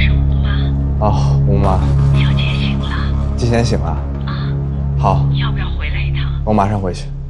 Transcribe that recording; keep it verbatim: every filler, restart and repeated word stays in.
是吴妈。 哦，吴妈。 小姐醒了。 季贤醒了。 啊。 好。 要不要回来一趟？ 我马上回去。